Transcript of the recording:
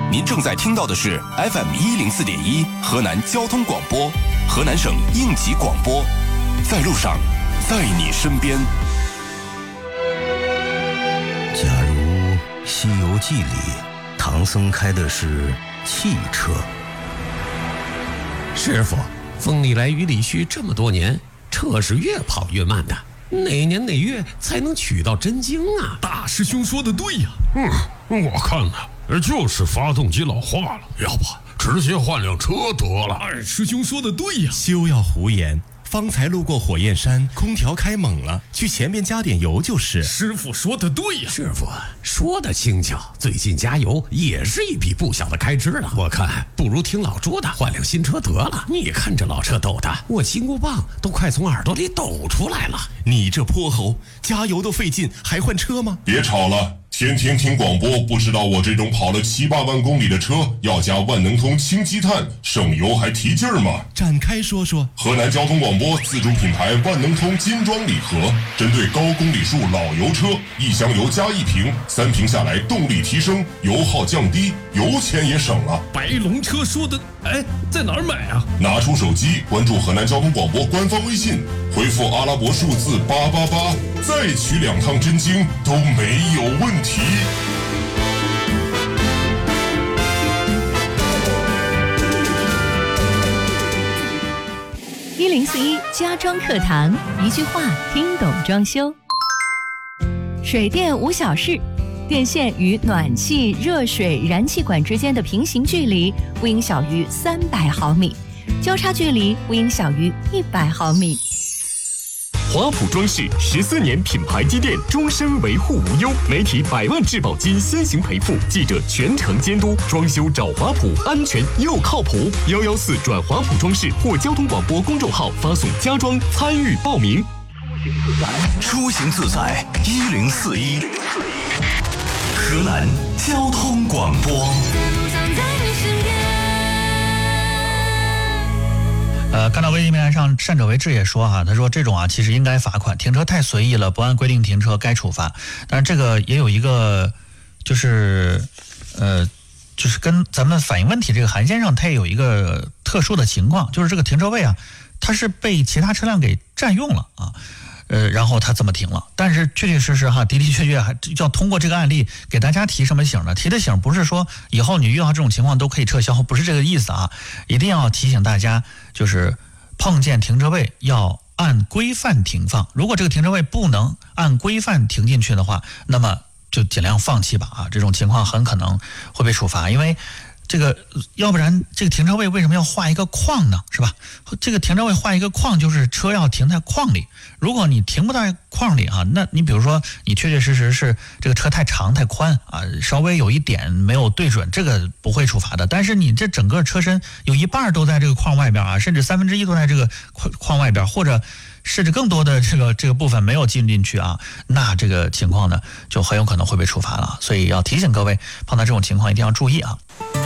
您正在听到的是 FM104.1河南交通广播，河南省应急广播，在路上，在你身边。 假如《西游记》里唐僧开的是汽车， 师傅，风里来雨里去这么多年，车是越跑越慢的，哪年哪月才能取到真经啊？ 大师兄说的对呀。我看呢，就是发动机老化了，要不直接换辆车得了。二师兄说的对呀。 休要胡言，方才路过火焰山，空调开猛了，去前面加点油就是。 师傅说的对呀。 师傅说的轻巧，最近加油也是一笔不小的开支了。我看不如听老朱的，换辆新车得了。你看这老车抖的，我金箍棒都快从耳朵里抖出来了。 你这泼猴，加油都费劲，还换车吗？ 别吵了。天天听广播，不知道我这种跑了7、8万公里的车要加万能通氢积碳，省油还提劲儿吗？ 展开说说。 河南交通广播自主品牌万能通金装礼盒，针对高公里数老油车，1箱油加1瓶，3瓶下来动力提升，油耗降低，油钱也省了。 白龙车说的，在哪儿买啊？ 拿出手机关注河南交通广播官方微信，回复阿拉伯数字888，再取2趟真经都没有问题。 1041家装课堂，一句话听懂装修。水电无小事，电线与暖气、热水、燃气管之间的平行距离不应小于300毫米，交叉距离不应小于100毫米。 华普装饰14年品牌积淀，终身维护无忧，媒体100万质保金先行赔付，记者全程监督，装修找华普，安全又靠谱。114转华普装饰或交通广播公众号发送家装参与报名。 出行自在1041，河南交通广播。 看到微信平台上善者为智也说哈，他说这种其实应该罚款，停车太随意了，不按规定停车该处罚。但是这个也有一个就是跟咱们反映问题这个韩先生他也有一个特殊的情况，就是这个停车位他是被其他车辆给占用了然后他这么停了，但是确确实实的确还要通过这个案例给大家提什么醒呢？提的醒不是说以后你遇到这种情况都可以撤销，不是这个意思一定要提醒大家，就是碰见停车位要按规范停放，如果这个停车位不能按规范停进去的话，那么就尽量放弃吧这种情况很可能会被处罚，因为这个要不然这个停车位为什么要画一个框呢？是吧？这个停车位画一个框，就是车要停在框里。如果你停不在框里那你比如说你确确实实是这个车太长太宽稍微有一点没有对准，这个不会处罚的。但是你这整个车身有一半都在这个框外边甚至1/3都在这个框外边，或者甚至更多的这个部分没有进去那这个情况呢就很有可能会被处罚了。所以要提醒各位，碰到这种情况一定要注意